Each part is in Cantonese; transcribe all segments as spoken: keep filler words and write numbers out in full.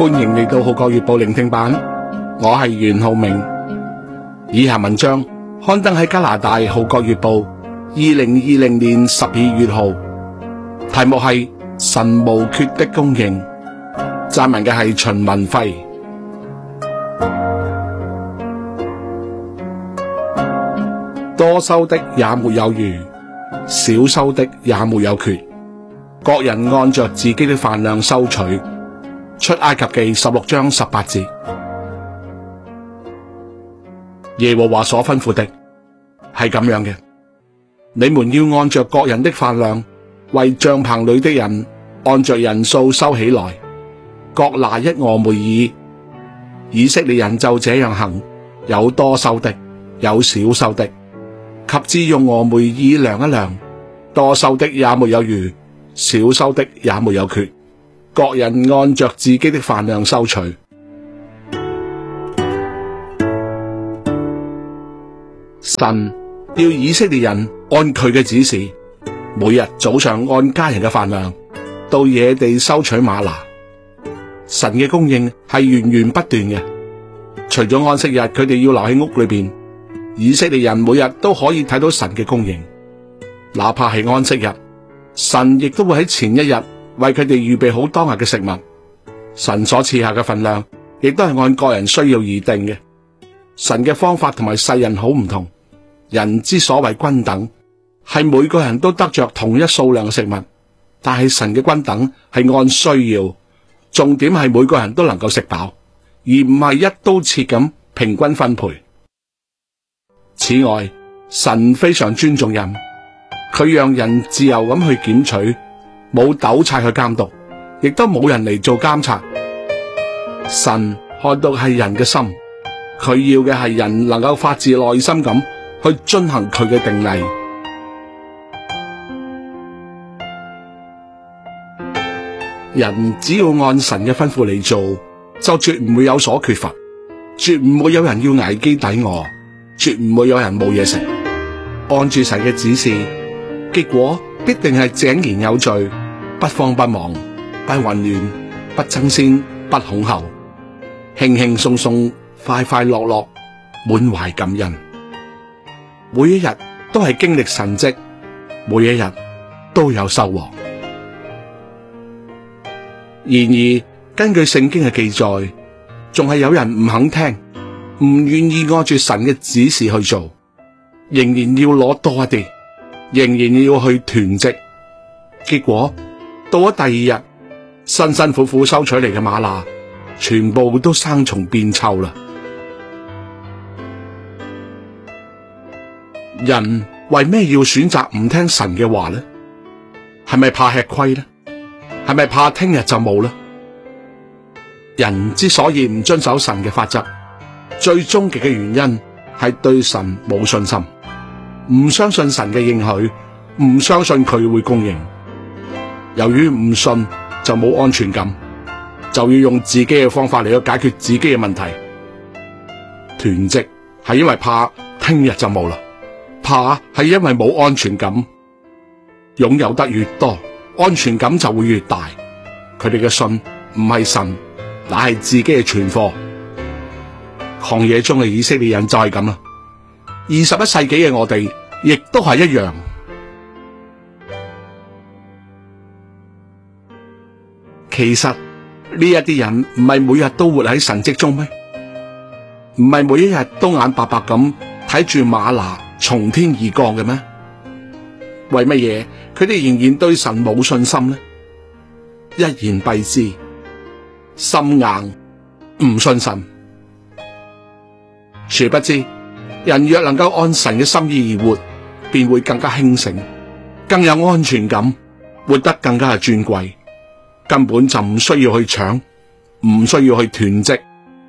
歡迎嚟到《號角月報》聆聽版，我係袁浩明。以下文章刊登喺加拿大《號角月報》二零二零年十二月號，題目係神無缺的供應，撰文嘅係秦文輝。多收的也沒有餘，少收的也沒有缺，各人按着自己的飯量收取。出埃及記十六章十八節。耶和華所吩咐的係咁樣嘅，你們要按着各人的飯量，為帳棚裏的人按着人數收起來，各拿一俄梅爾。以色列人就這樣行，有多收的，有少收的，及至用俄梅爾量一量，多收的也沒有餘，少收的也沒有缺，各人按着自己的飯量收取。神要以色列人按佢嘅指示，每日早上按家人嘅飯量到野地收取嗎哪。神嘅供應係源源不斷嘅，除咗安息日佢哋要留喺屋裏邊，以色列人每日都可以睇到神嘅供應。哪怕係安息日，神亦都會喺前一日為佢哋預備好當日嘅食物。神所賜下嘅份量亦都係按個人需要而定嘅。神嘅方法同埋世人好唔同，人之所謂均等，係每個人都得着同一數量嘅食物，但係神嘅均等係按需要，重點係每個人都能夠食飽，而唔係一刀切咁平均分配。此外，神非常尊重人，佢讓人自由咁去檢取，冇督察去監督，亦都冇人嚟做監察。神看到係人嘅心，佢要嘅係人能夠發自內心咁去遵行佢嘅定例。人只要按神嘅吩咐嚟做，就絕唔會有所缺乏，絕唔會有人要挨飢抵餓，絕唔會有人冇嘢食。按住神嘅指示，結果必定係井然有序，不慌不忙，不混亂，不爭先，不恐後，輕輕鬆鬆，快快樂樂，滿懷感恩。每一日都係經歷神蹟，每一日都有收穫。然而，根據聖經嘅記載，仲係有人唔肯聽，唔願意按住神嘅指示去做，仍然要攞多一啲，仍然要去囤積。結果到咗第二日，辛辛苦苦收取嚟嘅嗎哪，全部都生蟲變臭啦。人為咩要選擇唔聽神嘅話呢？係咪怕吃虧呢？係咪怕聽日就冇呢？人之所以唔遵守神嘅法則，最終極嘅原因係對神冇信心，唔相信神嘅應許，唔相信佢會供應。由於唔信，就冇安全感，就要用自己嘅方法嚟去解決自己嘅問題。囤積係因為怕聽日就冇啦，怕係因為冇安全感。擁有得越多，安全感就會越大。佢哋嘅信唔係神，乃係自己嘅存貨。曠野中嘅以色列人就係咁啦。二十一世紀嘅我哋亦都係一樣。其實呢一啲人唔係每日都活喺神蹟中咩？唔係每一日都眼白白咁睇住嗎哪從天而降嘅咩？為乜嘢佢哋仍然對神冇信心呢？一言蔽之，心硬，唔信神。殊不知，人若能夠按神嘅心意而活，便會更加興盛，更有安全感，活得更加係尊貴，根本就唔需要去搶，唔需要去囤積。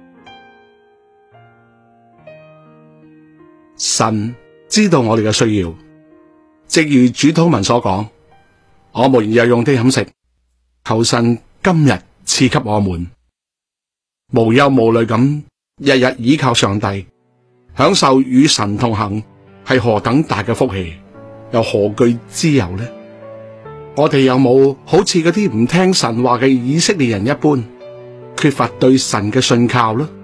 神知道我哋嘅需要，正如主禱文所講，我們日用的飲食，求神今日賜給我們，無憂無慮咁日日倚靠上帝，享受與神同行，係何等大嘅福氣，又何懼之有呢？我哋有冇好似嗰啲唔聽神話嘅以色列人一般， 缺乏對神嘅信靠呢？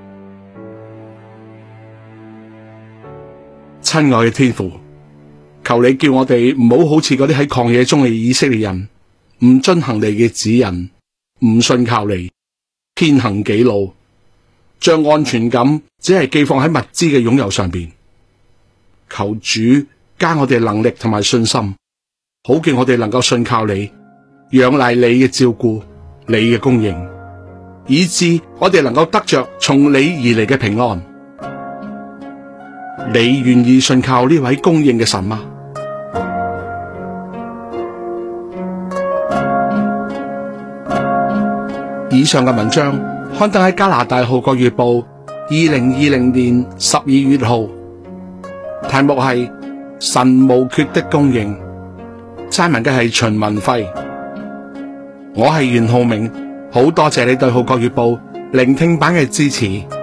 親愛嘅天父，求你叫我哋唔好好似嗰啲喺曠野中嘅以色列人，唔遵行你嘅指引，唔信靠你，偏行己路，將安全感只係寄放喺物資嘅擁有上邊。求主加我哋能力同埋信心，好叫我哋能夠信靠你，仰賴你嘅照顧，你嘅供應，以致我哋能夠得着從你而嚟嘅平安。你願意信靠呢位供應嘅神嗎？以上嘅文章刊登喺加拿大《號角月報》二零二零年十二月號，題目係神無缺的供應，撰文嘅係秦文輝。我係袁浩明，好多謝你對《號角月報》聆聽版嘅支持。